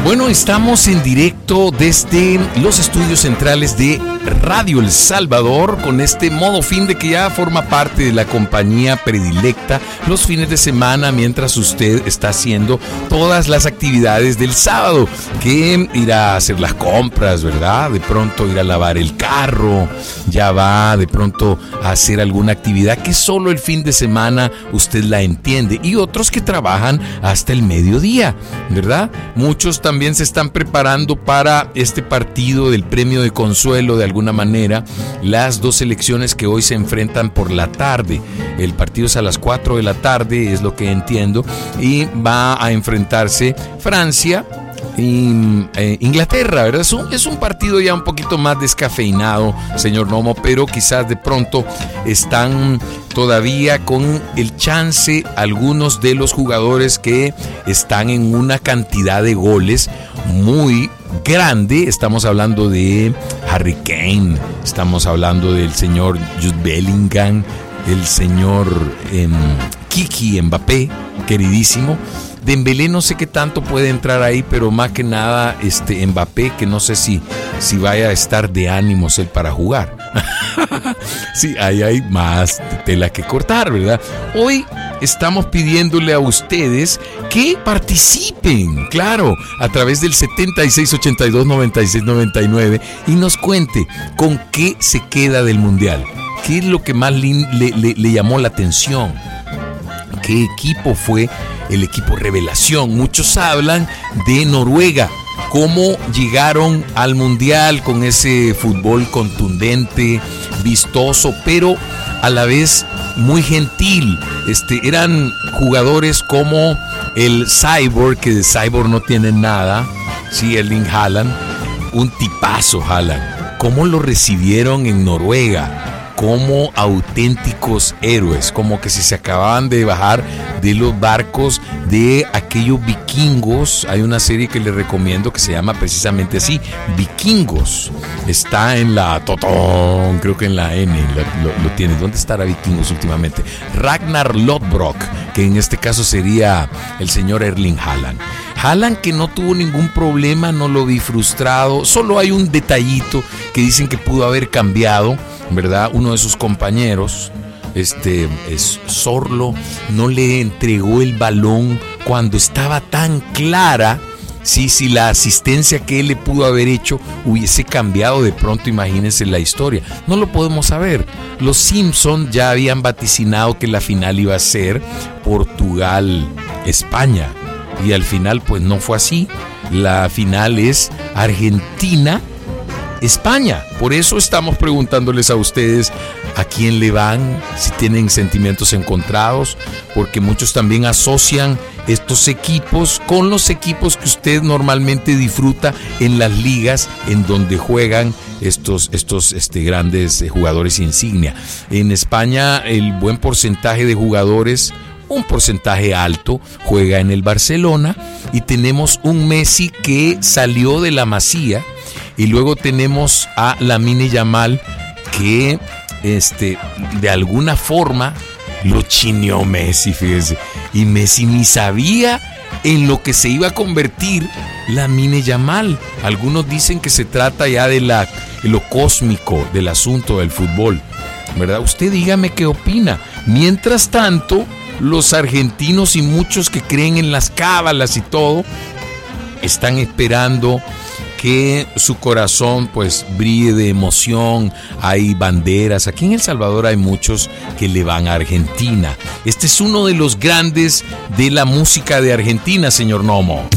Bueno, estamos en directo desde los estudios centrales de Radio El Salvador con este modo fin de que ya forma parte de la compañía predilecta los fines de semana mientras usted está haciendo todas las actividades del sábado, que irá a hacer las compras, ¿verdad? De pronto ir a lavar el carro, ya va de pronto a hacer alguna actividad que solo el fin de semana usted la entiende, y otros que trabajan hasta el mediodía, ¿verdad? Muchos también se están preparando para este partido del premio de consuelo de alguna manera, las dos selecciones que hoy se enfrentan por la tarde. El partido es a las 4 de la tarde, es lo que entiendo, y va a enfrentarse Francia y Inglaterra, ¿verdad? Es un partido ya un poquito más descafeinado, señor Nomo, pero quizás de pronto están todavía con el chance algunos de los jugadores que están en una cantidad de goles muy grande. Estamos hablando de Harry Kane, estamos hablando del señor Jude Bellingham, el señor Kiki Mbappé, queridísimo. Dembélé no sé qué tanto puede entrar ahí, pero más que nada Mbappé, que no sé si vaya a estar de ánimos él para jugar. Sí, ahí hay más tela que cortar, ¿verdad? Hoy estamos pidiéndole a ustedes que participen, claro, a través del 7682-9699 y nos cuente con qué se queda del Mundial. ¿Qué es lo que más le llamó la atención? ¿Qué equipo fue el equipo revelación? Muchos hablan de Noruega, cómo llegaron al Mundial con ese fútbol contundente, vistoso, pero a la vez muy gentil. Eran jugadores como el Cyborg, que de Cyborg no tienen nada, sí, Erling Haaland, un tipazo Haaland. ¿Cómo lo recibieron en Noruega? Como auténticos héroes, como que si se acababan de bajar de los barcos de aquellos vikingos. Hay una serie que les recomiendo que se llama precisamente así, Vikingos. Está en la Totón, creo que en la N lo tiene. ¿Dónde estará Vikingos últimamente? Ragnar Lodbrok, que en este caso sería el señor Erling Haaland. Haaland, que no tuvo ningún problema, no lo vi frustrado. Solo hay un detallito que dicen que pudo haber cambiado, ¿verdad? Uno de sus compañeros, es Sorlo, no le entregó el balón cuando estaba tan clara. Sí, si la asistencia que él le pudo haber hecho hubiese cambiado de pronto, imagínense la historia. No lo podemos saber. Los Simpson ya habían vaticinado que la final iba a ser Portugal-España. Y al final pues no fue así. La final es Argentina-España. Por eso estamos preguntándoles a ustedes a quién le van, si tienen sentimientos encontrados, porque muchos también asocian estos equipos con los equipos que usted normalmente disfruta en las ligas en donde juegan estos grandes jugadores insignia. En España el buen porcentaje de jugadores, un porcentaje alto, juega en el Barcelona, y tenemos un Messi que salió de la Masía, y luego tenemos a Lamine Yamal que de alguna forma lo chineó Messi, fíjese, y Messi ni sabía en lo que se iba a convertir Lamine Yamal. Algunos dicen que se trata ya de lo cósmico del asunto del fútbol, ¿verdad? Usted dígame qué opina. Mientras tanto, los argentinos y muchos que creen en las cábalas y todo, están esperando que su corazón pues brille de emoción. Hay banderas. Aquí en El Salvador hay muchos que le van a Argentina. Este es uno de los grandes de la música de Argentina, señor Nomo.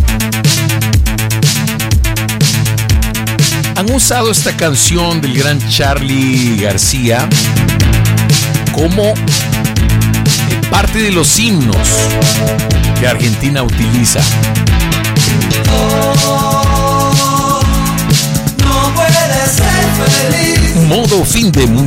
Han usado esta canción del gran Charly García como parte de los himnos que Argentina utiliza. No puede ser feliz. Modo fin de mundial.